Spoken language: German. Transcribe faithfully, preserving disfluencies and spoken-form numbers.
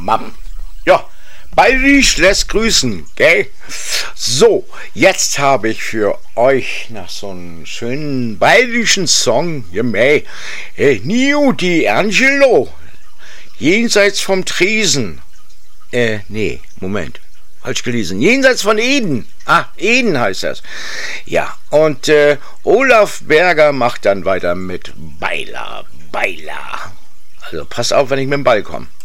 Mam. Ja, bayerisch lässt grüßen, gell? So, jetzt habe ich für euch nach so einem schönen bayerischen Song, ja mei, äh, Nio di Angelo, jenseits vom Tresen. Äh, nee, Moment, falsch gelesen. Jenseits von Eden. Ah, Eden heißt das. Ja, und äh, Olaf Berger macht dann weiter mit Baila, Baila. Also passt auf, wenn ich mit dem Ball komme.